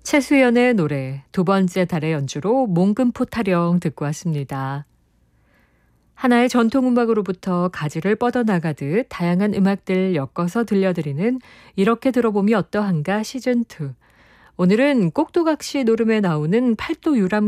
최수연의 노래 두 번째 달의 연주로 몽금포 타령 듣고 왔습니다. 하나의 전통음악으로부터 가지를 뻗어나가듯 다양한 음악들 엮어서 들려드리는 이렇게 들어보면 어떠한가 시즌2. 오늘은 꼭두각시 노름에 나오는 팔도 유람